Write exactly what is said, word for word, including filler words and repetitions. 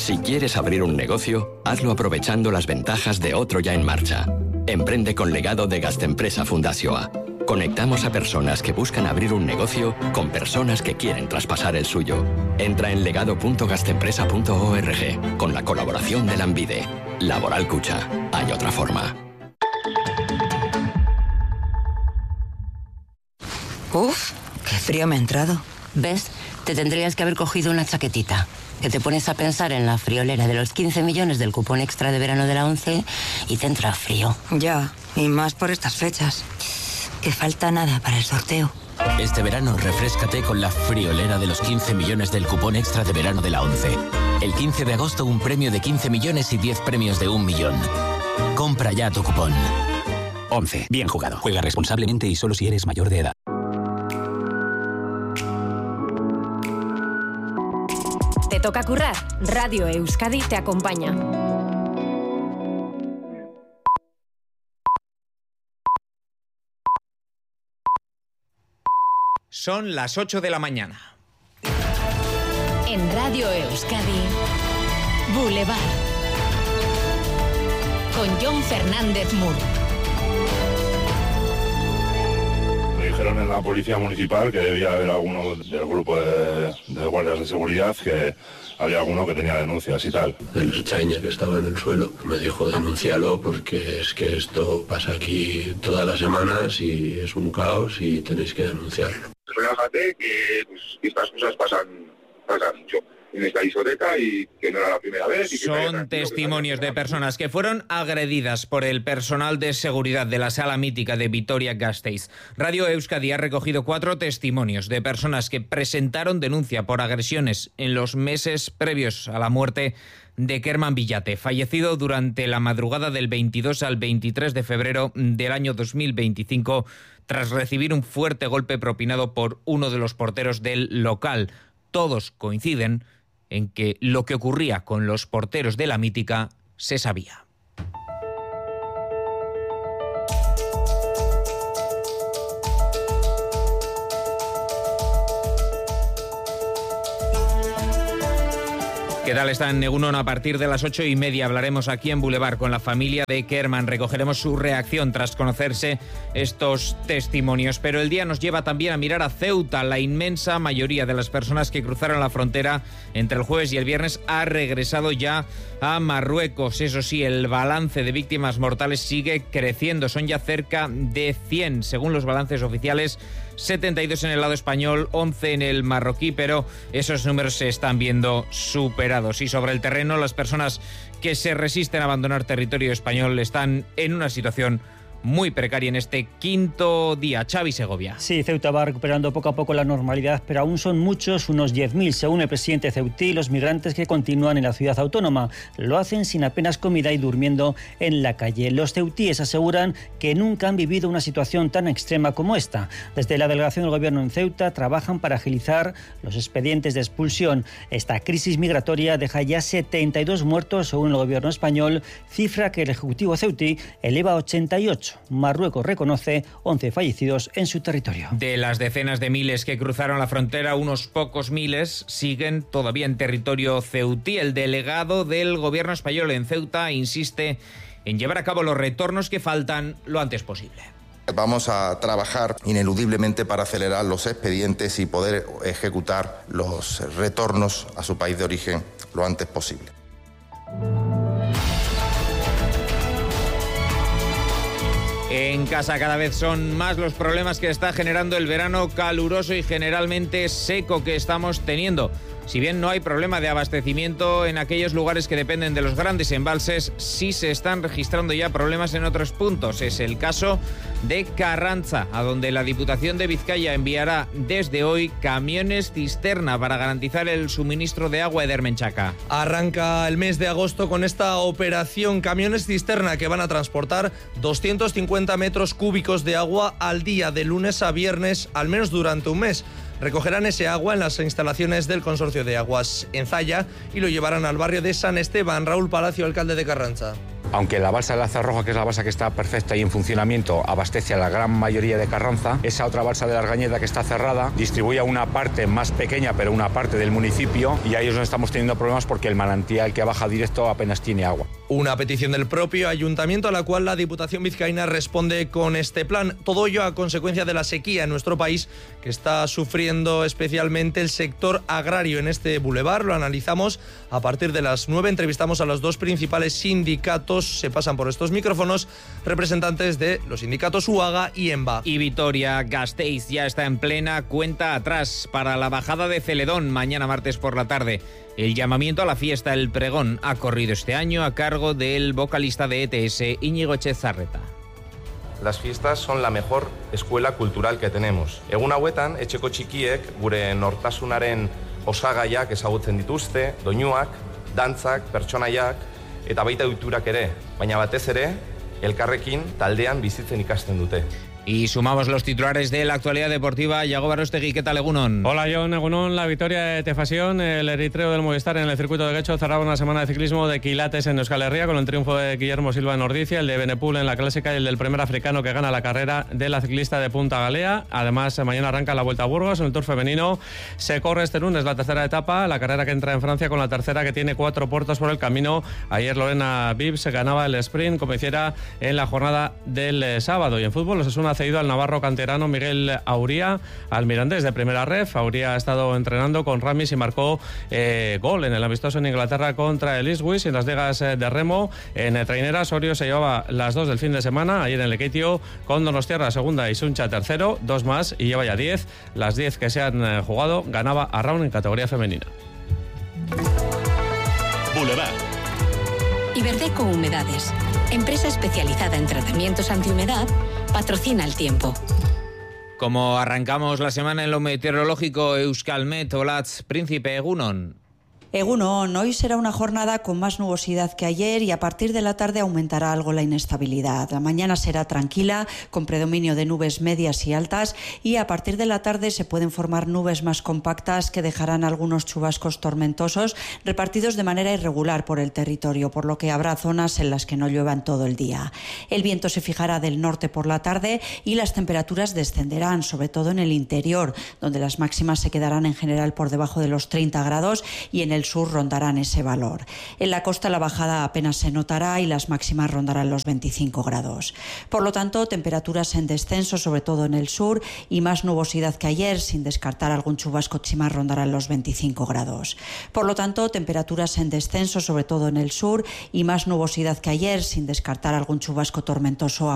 Si quieres abrir un negocio, hazlo aprovechando las ventajas de otro ya en marcha. Emprende con legado de Gastempresa Fundazioa. Conectamos a personas que buscan abrir un negocio con personas que quieren traspasar el suyo. Entra en legado punto gastempresa punto org con la colaboración de Lanbide. Laboral Cucha. Hay otra forma. Uf, qué frío me ha entrado. ¿Ves? Te tendrías que haber cogido una chaquetita. Que te pones a pensar en la friolera de los quince millones del cupón extra de verano de la ONCE y te entra frío. Ya, y más por estas fechas. Que falta nada para el sorteo. Este verano refréscate con la friolera de los quince millones del cupón extra de verano de la ONCE. El quince de agosto un premio de quince millones y diez premios de un millón. Compra ya tu cupón. ONCE. Bien jugado. Juega responsablemente y solo si eres mayor de edad. Te toca currar. Radio Euskadi te acompaña. Son las ocho de la mañana. En Radio Euskadi, Boulevard. Con Jon Fernández Mur. Me dijeron en la policía municipal que debía haber alguno del grupo de, de guardias de seguridad, que había alguno que tenía denuncias y tal. El chaña que estaba en el suelo me dijo denúncialo porque es que esto pasa aquí todas las semanas y es un caos y tenéis que denunciarlo. Relájate que, pues, que estas cosas pasan, pasan mucho en esta discoteca y que no era la primera vez. Y que Son testimonios de personas que fueron agredidas por el personal de seguridad de la sala mítica de Vitoria-Gasteiz. Radio Euskadi ha recogido cuatro testimonios de personas que presentaron denuncia por agresiones en los meses previos a la muerte de Kerman Villate, fallecido durante la madrugada del veintidós al veintitrés de febrero del año dos mil veinticinco tras recibir un fuerte golpe propinado por uno de los porteros del local. Todos coinciden en que lo que ocurría con los porteros de la mítica se sabía. ¿Qué tal están, Egunon? A partir de las ocho y media hablaremos aquí en Boulevard con la familia de Kerman. Recogeremos su reacción tras conocerse estos testimonios. Pero el día nos lleva también a mirar a Ceuta. La inmensa mayoría de las personas que cruzaron la frontera entre el jueves y el viernes ha regresado ya a Marruecos. Eso sí, el balance de víctimas mortales sigue creciendo. Son ya cerca de cien, según los balances oficiales. setenta y dos en el lado español, once en el marroquí, pero esos números se están viendo superados. Y sobre el terreno, las personas que se resisten a abandonar territorio español están en una situación muy precaria en este quinto día. Xavi Segovia. Sí, Ceuta va recuperando poco a poco la normalidad, pero aún son muchos, unos diez mil, según el presidente ceutí, los migrantes que continúan en la ciudad autónoma. Lo hacen sin apenas comida y durmiendo en la calle. Los ceutíes aseguran que nunca han vivido una situación tan extrema como esta. Desde la delegación del gobierno en Ceuta trabajan para agilizar los expedientes de expulsión. Esta crisis migratoria deja ya setenta y dos muertos, según el gobierno español, cifra que el ejecutivo ceutí eleva a ochenta y ocho. Marruecos reconoce once fallecidos en su territorio. De las decenas de miles que cruzaron la frontera, unos pocos miles siguen todavía en territorio ceutí. El delegado del gobierno español en Ceuta insiste en llevar a cabo los retornos que faltan lo antes posible. Vamos a trabajar ineludiblemente para acelerar los expedientes y poder ejecutar los retornos a su país de origen lo antes posible. En casa cada vez son más los problemas que está generando el verano caluroso y generalmente seco que estamos teniendo. Si bien no hay problema de abastecimiento en aquellos lugares que dependen de los grandes embalses, sí se están registrando ya problemas en otros puntos. Es el caso de Carranza, a donde la Diputación de Vizcaya enviará desde hoy camiones cisterna para garantizar el suministro de agua de Ermenchaka. Arranca el mes de agosto con esta operación camiones cisterna que van a transportar doscientos cincuenta metros cúbicos de agua al día, de lunes a viernes, al menos durante un mes. Recogerán ese agua en las instalaciones del Consorcio de Aguas en Zalla y lo llevarán al barrio de San Esteban. Raúl Palacio, alcalde de Carranza. Aunque la balsa de la Zarroja, que es la balsa que está perfecta y en funcionamiento, abastece a la gran mayoría de Carranza, esa otra balsa de la Argañeta, que está cerrada, distribuye a una parte más pequeña, pero una parte del municipio, y ahí es donde estamos teniendo problemas porque el manantial que baja directo apenas tiene agua. Una petición del propio ayuntamiento a la cual la Diputación vizcaína responde con este plan. Todo ello a consecuencia de la sequía en nuestro país, que está sufriendo especialmente el sector agrario. En este bulevar lo analizamos a partir de las nueve. Entrevistamos a los dos principales sindicatos. Se pasan por estos micrófonos representantes de los sindicatos U A G A y EMBA. Y Vitoria-Gasteiz ya está en plena cuenta atrás para la bajada de Celedón mañana martes por la tarde. El llamamiento a la fiesta El Pregón ha corrido este año a cargo del vocalista de E T S, Íñigo Etxezarreta. Las fiestas son la mejor escuela cultural que tenemos. Egun hauetan, etxeko txikiek gure nortasunaren osagaiak ezagutzen dituzte, doinuak, dantzak, pertsonaiak eta baita ohiturak ere, baina batez ere elkarrekin taldean bizitzen ikasten dute. Y sumamos los titulares de la actualidad deportiva. Yago Barrostegui, ¿qué tal, Egunon? Hola, John, Egunon. La victoria de Tefasión, el eritreo del Movistar en el circuito de Guecho, cerraba una semana de ciclismo de quilates en Euskal Herria con el triunfo de Guillermo Silva en Ordicia, el de Benepul en la clásica y el del primer africano que gana la carrera de la ciclista de Punta Galea. Además, mañana arranca la Vuelta a Burgos en el Tour femenino. Se corre este lunes la tercera etapa, la carrera que entra en Francia con la tercera que tiene cuatro puertos por el camino. Ayer Lorena Vives ganaba el sprint como hiciera en la jornada del eh, sábado. Y en fútbol, Osasuna ha cedido al navarro canterano Miguel Auría al Mirandés de primera ref. Auría ha estado entrenando con Ramis y marcó eh, gol en el amistoso en Inglaterra contra el Ipswich. Y en las ligas eh, de remo, en eh, traineras, Orio se llevaba las dos del fin de semana. Ayer en el Lekeitio con Donostiarra segunda y Suncha tercero, dos más y lleva ya diez. Las diez que se han eh, jugado ganaba Arraun en categoría femenina. Boulevard. Iberdeco Humedades, empresa especializada en tratamientos antihumedad, patrocina el tiempo. Como arrancamos la semana en lo meteorológico, Euskalmet, Olatz, Príncipe, Egunon. Egunon, hoy será una jornada con más nubosidad que ayer y a partir de la tarde aumentará algo la inestabilidad. La mañana será tranquila, con predominio de nubes medias y altas, y a partir de la tarde se pueden formar nubes más compactas que dejarán algunos chubascos tormentosos repartidos de manera irregular por el territorio, por lo que habrá zonas en las que no lluevan todo el día. El viento se fijará del norte por la tarde y las temperaturas descenderán, sobre todo en el interior, donde las máximas se quedarán en general por debajo de los treinta grados y en el sur rondarán ese valor. En la costa la bajada apenas se notará y las máximas rondarán los veinticinco grados. Por lo tanto, temperaturas en descenso, sobre todo en el sur, y más nubosidad que ayer, sin descartar algún chubasco chimar rondarán los veinticinco grados. Por lo tanto, temperaturas en descenso, sobre todo en el sur, y más nubosidad que ayer, sin descartar algún chubasco tormentoso